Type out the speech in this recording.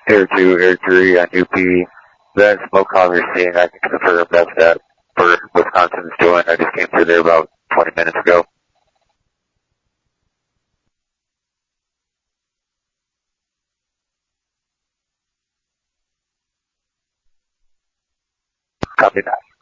Air 3 on UP. That smoke column you're seeing, I can confirm that's that for Wisconsin's doing. I just came through there about 20 minutes ago. Copy that.